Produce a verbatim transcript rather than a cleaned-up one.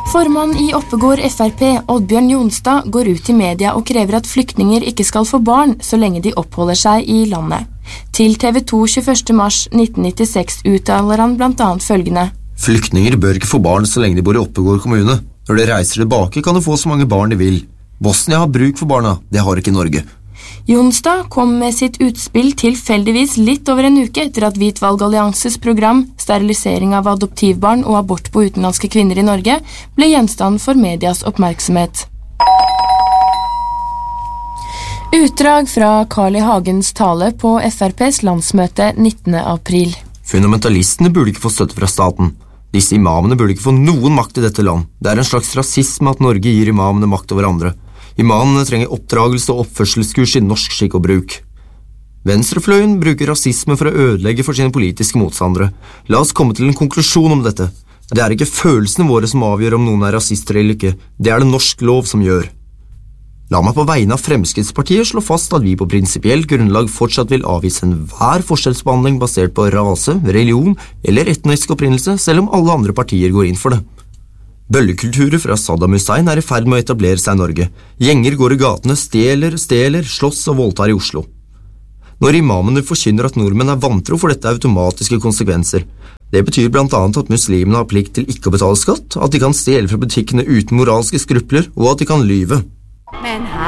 Formann i Oppegård F R P, Oddbjørn Jonstad, går ut i media og krever at flyktninger ikke skal få barn så lenge de oppholder seg i landet. Til T V to tjueførste mars nitten nittiseks uttaler han blant annet følgende: Flyktninger bør ikke få barn så lenge de bor i Oppegård kommune. Når de reiser tilbake kan de få så mange barn de vil. Bosnia har bruk for barna, det har ikke Norge. Jonstad kom med sitt utspill tilfeldigvis litt over en uke etter at Hvitvalgallianses program Sterilisering av adoptivbarn og abort på utenlandske kvinner i Norge ble gjenstand for medias oppmerksomhet. Utdrag fra Carl I. Hagens tale på F R P's landsmøte nittende april. Fundamentalistene burde ikke få støtte fra staten. Disse imamene burde ikke få noen makt i dette land. Det er en slags rasisme at Norge gir imamene makt over andre. Imamene trenger oppdragelse og oppførselskurs i norsk skikk og bruk. Venstrefløyen bruker rasisme for å ødelegge for sine politiske motstandere. La oss komme til en konklusjon om dette. Det er ikke følelsene våre som avgjør om noen er rasister eller ikke. Det er det norsk lov som gjør. La meg på vegne av Fremskrittspartiet slå fast at vi på prinsipielt grunnlag fortsatt vil avvise enhver forskjellsbehandling basert på rase, religion eller etnisk opprinnelse, selv om alle andre partier går inn for det. Bøllekulturer fra Saddam Hussein er i ferd med å etablere seg i Norge. Gjenger går i gatene, stjeler, stjeler, slåss og voldtar i Oslo. Når imamene forkynner at nordmenn er vantro, får dette automatiske konsekvenser. Det betyr blant annet at muslimene har plikt til ikke å betale skatt, at de kan stjele fra butikkene uten moralske skrupler, og at de kan lyve. Men her